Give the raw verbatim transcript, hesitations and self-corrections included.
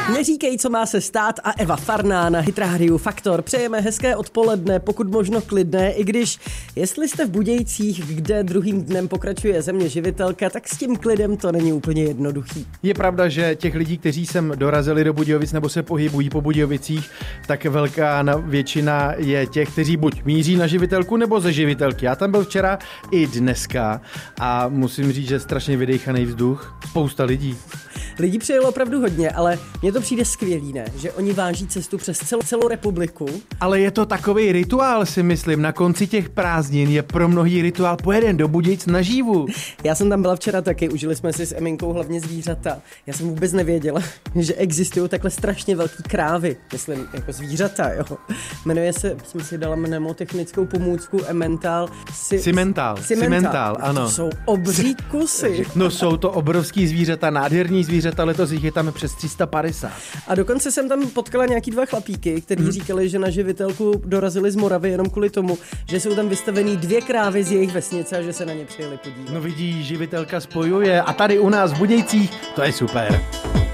Neříkej, co má se stát a Eva Farná na Hit Radio Faktor. Přejeme hezké odpoledne, pokud možno klidné, i když jestli jste v Budějcích, kde druhým dnem pokračuje země živitelka, tak s tím klidem to není úplně jednoduchý. Je pravda, že těch lidí, kteří sem dorazili do Budějovic nebo se pohybují po Budějovicích, tak velká většina je těch, kteří buď míří na živitelku nebo ze živitelky. Já tam byl včera i dneska a musím říct, že strašně vydejchaný vzduch. Spousta lidí. Lidí přijelo opravdu hodně, ale mně to přijde skvělý, ne? Že oni váží cestu přes celou, celou republiku. Ale je to takový rituál, si myslím. Na konci těch prázdnin je pro mnohý rituál pojedem do Budějic naživu. Já jsem tam byla včera taky, užili jsme si s Eminkou hlavně zvířata. Já jsem vůbec nevěděla, že existují takhle strašně velký krávy, myslím jako zvířata, jo. Jmenuje se, jsem si dala mnemotechnickou pomůcku Emmental. Si, Cimental. Cimental, ano. To jsou obří kusy. No jsou to obrovský zvířata, nádherní zvířata, letos jich je tam přes tři sta padesát. A dokonce jsem tam potkala nějaký dva chlapíky, kteří hmm. říkali, že na živitelku dorazili z Moravy jenom kvůli tomu, že jsou tam vystavený dvě krávy z jejich vesnice a že se na ně přijeli podívat. No vidíš, živitelka spojuje a tady u nás v Budějcích to je super.